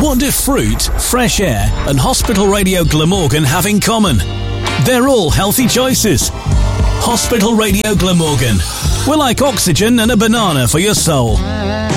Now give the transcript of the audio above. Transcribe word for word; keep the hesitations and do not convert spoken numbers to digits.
What do fruit, fresh air and Hospital Radio Glamorgan have in common? They're all healthy choices. Hospital Radio Glamorgan. We're like oxygen and a banana for your soul.